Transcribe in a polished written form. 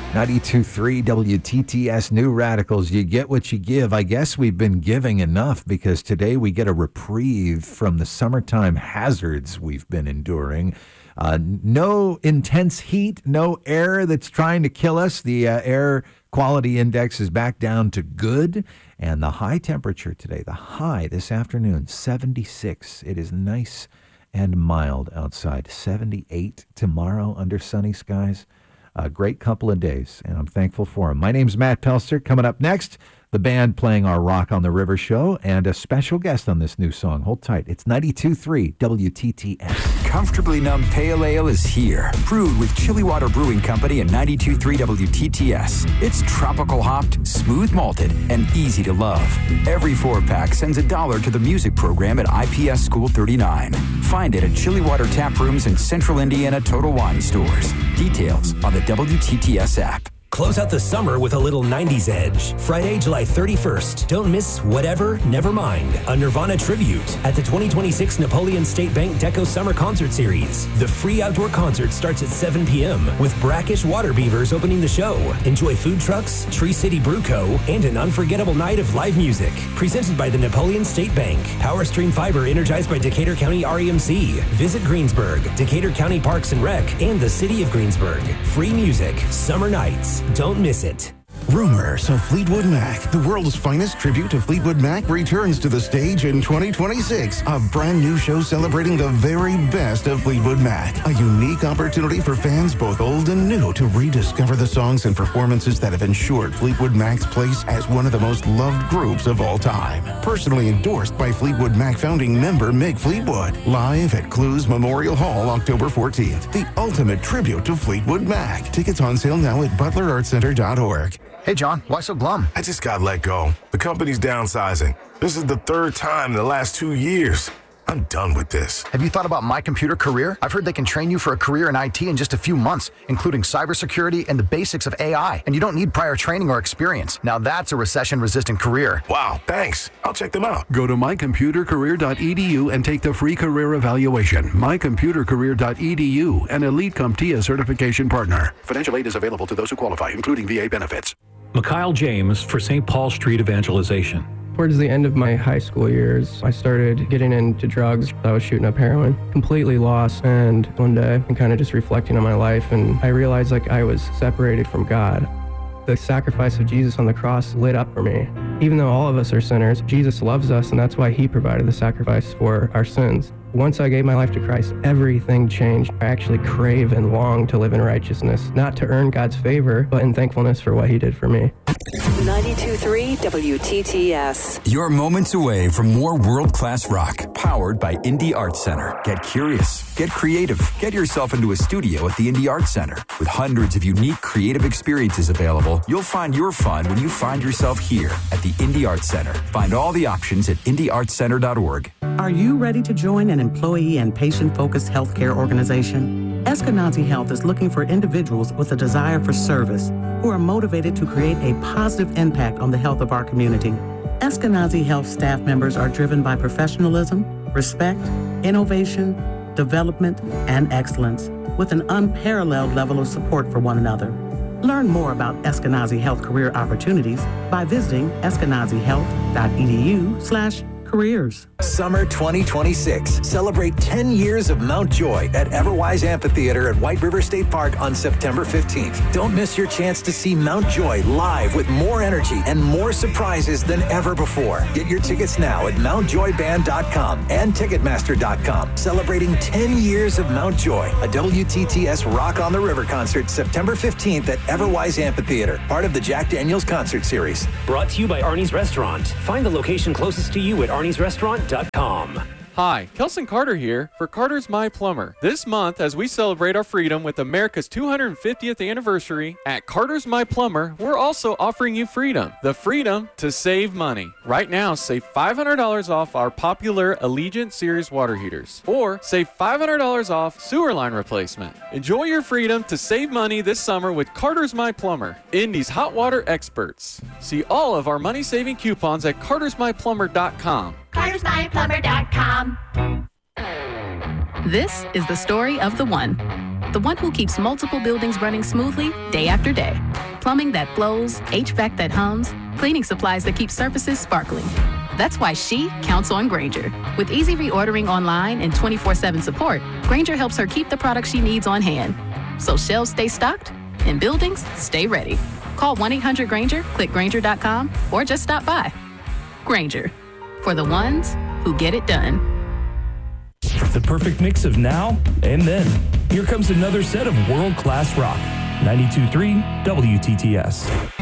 92.3 WTTS New Radicals. You get what you give. I guess we've been giving enough because today we get a reprieve from the summertime hazards we've been enduring. No intense heat, no air that's trying to kill us. The air quality index is back down to good. And the high temperature today, the high this afternoon, 76. It is nice and mild outside. 78 tomorrow under sunny skies. A great couple of days, and I'm thankful for them. My name's Matt Pelster. Coming up next, the band playing our Rock on the River show, and a special guest on this new song. Hold tight. It's 92.3 WTTS. Comfortably Numb Pale Ale is here. Brewed with Chili Water Brewing Company and 92.3 WTTS. It's tropical hopped, smooth malted, and easy to love. Every 4-pack sends $1 to the music program at IPS School 39. Find it at Chili Water Tap Rooms in Central Indiana Total Wine Stores. Details on the WTTS app. Close out the summer with a little 90s edge. Friday, July 31st. Don't miss Whatever, Nevermind, a Nirvana tribute at the 2026 Napoleon State Bank Deco Summer Concert Series. The free outdoor concert starts at 7 p.m. with Brackish Water Beavers opening the show. Enjoy food trucks, Tree City Brew Co., and an unforgettable night of live music. Presented by the Napoleon State Bank. Power Stream Fiber energized by Decatur County REMC. Visit Greensburg, Decatur County Parks and Rec, and the City of Greensburg. Free music, summer nights. Don't miss it. Rumors of Fleetwood Mac, the world's finest tribute to Fleetwood Mac, returns to the stage in 2026. A brand new show celebrating the very best of Fleetwood Mac. A unique opportunity for fans both old and new to rediscover the songs and performances that have ensured Fleetwood Mac's place as one of the most loved groups of all time. Personally endorsed by Fleetwood Mac founding member Mick Fleetwood. Live at Clues Memorial Hall, October 14th. The ultimate tribute to Fleetwood Mac. Tickets on sale now at butlerartcenter.org. Hey, John, why so glum? I just got let go. The company's downsizing. This is the third time in the last 2 years. I'm done with this. Have you thought about My Computer Career? I've heard they can train you for a career in IT in just a few months, including cybersecurity and the basics of AI. And you don't need prior training or experience. Now that's a recession-resistant career. Wow, thanks. I'll check them out. Go to mycomputercareer.edu and take the free career evaluation. mycomputercareer.edu, an Elite CompTIA certification partner. Financial aid is available to those who qualify, including VA benefits. Mikhail James for St. Paul Street Evangelization. Towards the end of my high school years, I started getting into drugs. I was shooting up heroin, completely lost. And one day, I'm kind of just reflecting on my life, and I realized like I was separated from God. The sacrifice of Jesus on the cross lit up for me. Even though all of us are sinners, Jesus loves us, and that's why he provided the sacrifice for our sins. Once I gave my life to Christ, everything changed. I actually crave and long to live in righteousness, not to earn God's favor, but in thankfulness for what he did for me. 92.3 WTTS. You're moments away from more world-class rock, powered by Indie Arts Center. Get curious, get creative, get yourself into a studio at the Indie Arts Center. With hundreds of unique creative experiences available, you'll find your fun when you find yourself here at the Indie Arts Center. Find all the options at indieartscenter.org. Are you ready to join an employee and patient-focused healthcare organization? Eskenazi Health is looking for individuals with a desire for service who are motivated to create a positive impact on the health of our community. Eskenazi Health staff members are driven by professionalism, respect, innovation, development, and excellence, with an unparalleled level of support for one another. Learn more about Eskenazi Health career opportunities by visiting eskenazihealth.edu/careers. Summer 2026. Celebrate 10 years of Mount Joy at Everwise Amphitheater at White River State Park on September 15th. Don't miss your chance to see Mount Joy live with more energy and more surprises than ever before. Get your tickets now at mountjoyband.com and ticketmaster.com. Celebrating 10 years of Mount Joy, a WTTS Rock on the River concert September 15th at Everwise Amphitheater, part of the Jack Daniels Concert Series. Brought to you by Arnie's Restaurant. Find the location closest to you at arniesrestaurant.com. Hi, Kelson Carter here for Carter's My Plumber. This month, as we celebrate our freedom with America's 250th anniversary, at Carter's My Plumber, we're also offering you freedom. The freedom to save money. Right now, save $500 off our popular Allegiant Series water heaters. Or save $500 off sewer line replacement. Enjoy your freedom to save money this summer with Carter's My Plumber, Indy's hot water experts. See all of our money-saving coupons at cartersmyplumber.com. CartersMyPlumber.com. This is the story of the one. the one who keeps multiple buildings running smoothly day after day. Plumbing that flows, HVAC that hums, cleaning supplies that keep surfaces sparkling. That's why she counts on Grainger. With easy reordering online and 24/7 support, Grainger helps her keep the products she needs on hand. So shelves stay stocked and buildings stay ready. Call 1-800-GRAINGER, click Grainger.com, or just stop by. Grainger, for the ones who get it done. The perfect mix of now and then. Here comes another set of world-class rock. 92.3 WTTS.